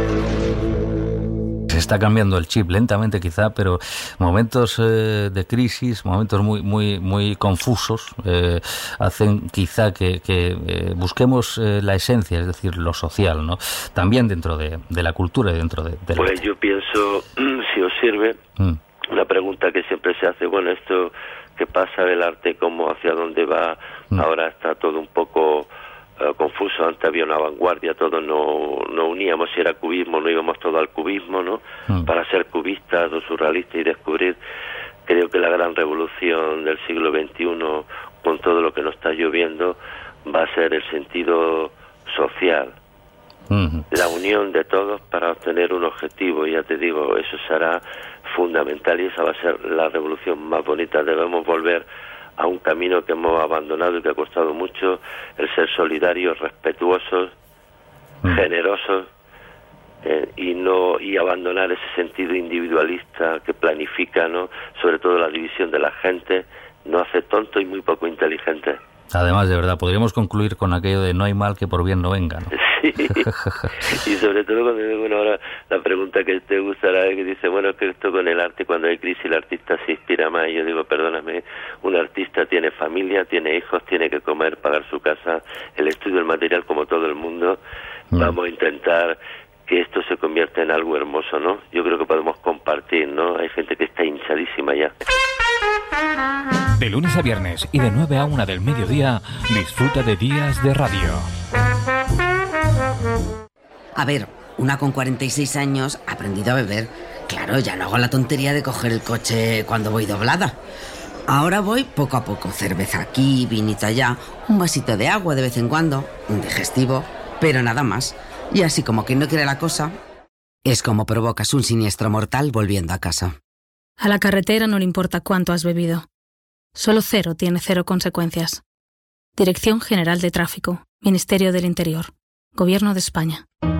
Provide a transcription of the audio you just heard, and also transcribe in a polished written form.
Se está cambiando el chip lentamente quizá, pero momentos de crisis, momentos muy confusos hacen quizá que busquemos la esencia, es decir, lo social, ¿no? También dentro de la cultura y dentro del pues arte. Yo pienso, si os sirve, una pregunta que siempre se hace, bueno, esto que pasa del arte, cómo, hacia dónde va, ahora está todo un poco confuso. Antes había una vanguardia, todos nos uníamos, si era cubismo, no íbamos todos al cubismo, ¿no? Para ser cubistas o surrealistas y descubrir, creo que la gran revolución del siglo XXI, con todo lo que nos está lloviendo, va a ser el sentido social, la unión de todos para obtener un objetivo. Ya te digo, eso será fundamental y esa va a ser la revolución más bonita. Debemos volver a un camino que hemos abandonado y que ha costado mucho, el ser solidarios, respetuosos, generosos, y abandonar ese sentido individualista que planifica, ¿no? Sobre todo la división de la gente, nos hace tontos y muy poco inteligentes. Además, de verdad, podríamos concluir con aquello de no hay mal que por bien no venga, ¿no? Sí, y sobre todo cuando bueno, ahora la pregunta que te gustará es que dice, bueno, es que esto con el arte, cuando hay crisis el artista se inspira más. Y yo digo, perdóname, un artista tiene familia, tiene hijos, tiene que comer, pagar su casa, el estudio, el material, como todo el mundo. Vamos a intentar que esto se convierta en algo hermoso, ¿no? Yo creo que podemos compartir, ¿no? Hay gente que está hinchadísima ya. De lunes a viernes y de 9 a 1 del mediodía, disfruta de Días de Radio. A ver, una con 46 años ha aprendido a beber. Claro, ya no hago la tontería de coger el coche cuando voy doblada. Ahora voy poco a poco, cerveza aquí, vinito allá, un vasito de agua de vez en cuando, un digestivo, pero nada más. Y así como quien no quiere la cosa, es como provocas un siniestro mortal volviendo a casa. A la carretera no le importa cuánto has bebido. Solo cero tiene cero consecuencias. Dirección General de Tráfico, Ministerio del Interior, Gobierno de España.